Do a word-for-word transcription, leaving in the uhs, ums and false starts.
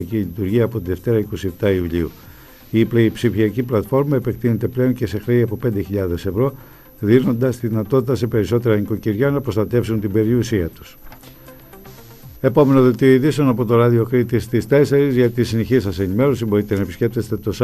η λειτουργία από τη Δευτέρα είκοσι επτά Ιουλίου. Η ψηφιακή πλατφόρμα επεκτείνεται πλέον και σε χρέη από πέντε χιλιάδες ευρώ, δίνοντας τη δυνατότητα σε περισσότερα νοικοκυριά να προστατεύσουν την περιουσία τους. Επόμενο δελτίο ειδήσεων από το Ράδιο Κρήτης στις τέσσερις. Για τη συνεχή σας ενημέρωση μπορείτε να επισκέπτεστε το